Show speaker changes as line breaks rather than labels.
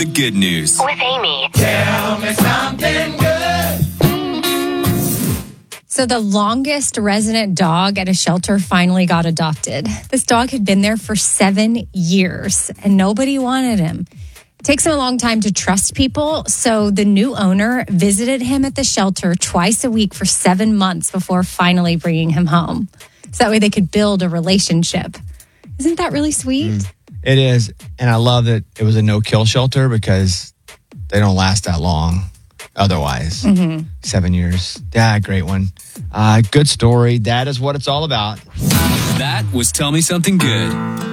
The good news.
With Amy.
Tell me something good.
So the longest resident dog at a shelter finally got adopted. This dog had been there for 7 years and nobody wanted him. It takes him a long time to trust people, so the new owner visited him at the shelter twice a week for 7 months before finally bringing him home. So that way they could build a relationship. Isn't that really sweet?
It is. And I love that it was a no-kill shelter because they don't last that long otherwise. 7 years. Yeah, great one. Good story. That is what it's all about.
That was Tell Me Something Good.